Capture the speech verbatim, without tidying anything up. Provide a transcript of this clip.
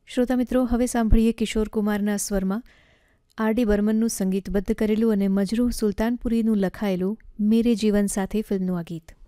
શ્રોતા મિત્રો, હવે સાંભળીએ કિશોર કુમારના સ્વરમાં આર ડી બર્મનનું સંગીતબદ્ધ કરેલું અને મજરૂહ સુલતાનપુરીનું લખાયેલું મેરે જીવન સાથી ફિલ્મનું આ ગીત.